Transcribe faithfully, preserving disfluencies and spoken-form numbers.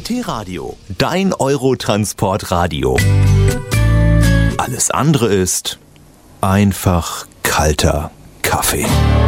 D T-Radio, dein Eurotransport-Radio. Alles andere ist einfach kalter Kaffee.